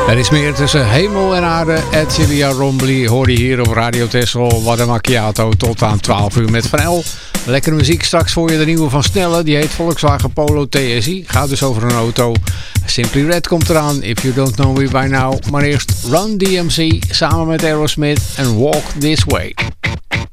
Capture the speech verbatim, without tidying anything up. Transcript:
Er is meer tussen hemel en aarde. Edcilia Rombly hoor je hier op Radio Texel. Wat een macchiato tot aan twaalf uur met Van El. Lekkere muziek. Straks voor je de nieuwe van Snelle. Die heet Volkswagen Polo T S I. Gaat dus over een auto. Simply Red komt eraan. If you don't know me by now. Maar eerst Run D M C samen met Aerosmith en Walk This Way.